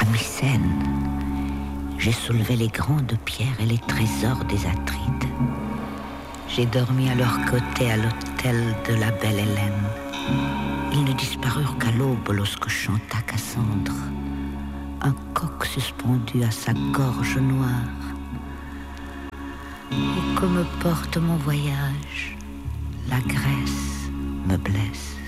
À Mycène, j'ai soulevé les grandes pierres et les trésors des Atrides. J'ai dormi à leur côté à l'hôtel de la belle Hélène. Ils ne disparurent qu'à l'aube lorsque chanta Cassandre, un coq suspendu à sa gorge noire. Et que me porte mon voyage, la Grèce me blesse.